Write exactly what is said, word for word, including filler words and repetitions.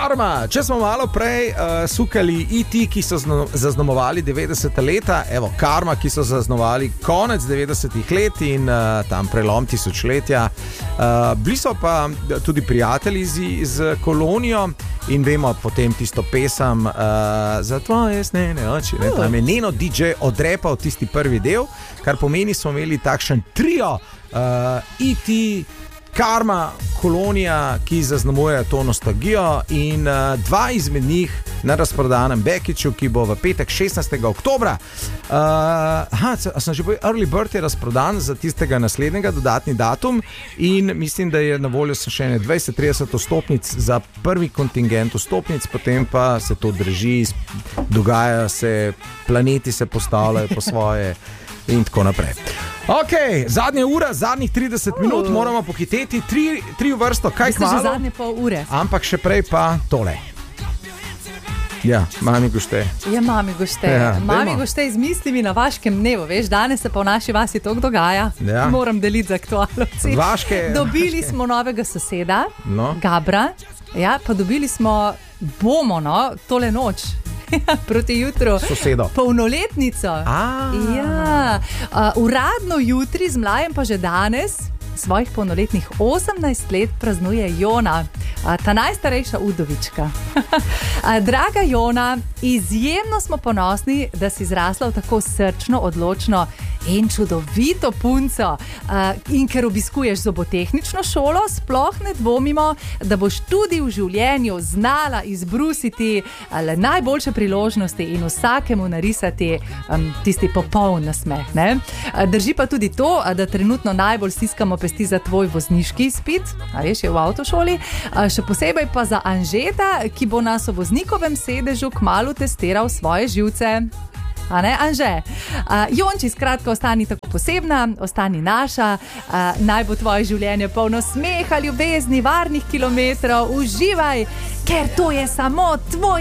Karma. Če smo malo prej uh, sukali E T, ki so zno, zaznamovali devetdeseta leta, evo Karma, ki so zaznamovali konec devetdesetih let in uh, tam prelom tisočletja. Uh, bili so pa tudi prijatelji z, z Kolonijo in vemo potem tisto pesem uh, za tvoje snene oči. Ne, tam je Neno D J odrepal tisti prvi del, kar pomeni, smo imeli takšen trio uh, E T, Karma, Kolonija, ki zaznamuje to nostalgijo in uh, dva izmed njih na razprodanem Bekiću, ki bo v petek šestnajstega oktobra. Uh, aha, sem že povedal, Early Bird je razprodan za tistega naslednjega dodatni datum in mislim, da je na voljo še ne dvajset do trideset vstopnic za prvi kontingent vstopnic, potem pa se to drži, dogajajo se, planeti se postavljajo po svoje in tako naprej. Ok, zadnja ura, zadnjih trideset minut, moramo pohiteti, tri, tri v vrsto, kaj kmalo. Že zadnje pol ure. Ampak še prej pa tole. Ja, mami gošte. Ja, mami gošte. Ja, mami gošte z mislimi na vaškem dnevu, veš, danes se pa v naši vasi toliko dogaja. Ja. Moram deliti z aktualnosti. Vaške. Dobili smo novega soseda, no. Gabra, ja, pa dobili smo bomo, no, tole noč. Proti jutru. Sosedo. Polnoletnico. Ja. Uh, uradno jutri, z mlajem pa že danes, svojih polnoletnih osemnajst let praznuje Jona, uh, ta najstarejša Udovička. uh, draga Jona, izjemno smo ponosni, da si zrasla v tako srčno, odločno in čudovito punco. Uh, in ker obiskuješ zobotehnično šolo, sploh ne dvomimo, da boš tudi v življenju znala izbrusiti uh, najboljše priložnosti in vsakemu narisati um, tisti popoln nasmeh. Ne? Uh, drži pa tudi to, uh, da trenutno najbolj stiskamo pesti za tvoj vozniški izpit, a veš, je v avtošoli, uh, še posebej pa za Anžeta, ki bo nas v voznikovem sedežu kmalu testiral svoje živce. A ne, Anže? Uh, Jonči, skratka, ostani tako posebna, ostani naša, uh, naj bo tvoje življenje polno smeha, ljubezni, varnih kilometrov, uživaj, ker to je samo tvoj